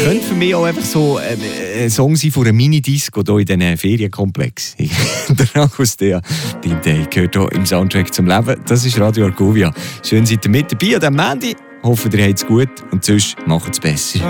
könnte für mich auch einfach so ein Song sein von einer Mini-Disco hier in diesen Ferienkomplex. Der Agustea Dintei gehört hier im Soundtrack zum Leben. Das ist Radio Argovia. Schön, seid ihr mit dabei an diesem Mandy. Hoffe, ihr habt es gut und sonst macht es besser.